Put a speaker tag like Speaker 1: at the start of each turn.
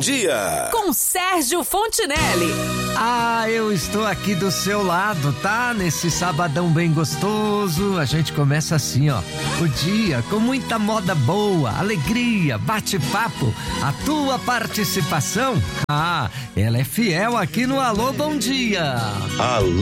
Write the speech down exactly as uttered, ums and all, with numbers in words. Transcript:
Speaker 1: Dia.
Speaker 2: Com Sérgio Fontinelli.
Speaker 3: Ah, eu estou aqui do seu lado, tá? Nesse sabadão bem gostoso. A gente começa assim, ó. O dia com muita moda boa, alegria, bate-papo. A tua participação, ah, ela é fiel aqui no Alô Bom Dia.
Speaker 1: Alô